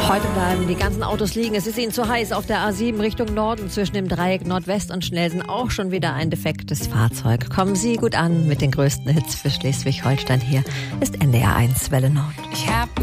Heute bleiben die ganzen Autos liegen. Es ist ihnen zu heiß auf der A7 Richtung Norden zwischen dem Dreieck Nordwest und Schnelsen. Auch schon wieder ein defektes Fahrzeug. Kommen Sie gut an mit den größten Hits für Schleswig-Holstein. Hier ist NDR 1 Welle Nord.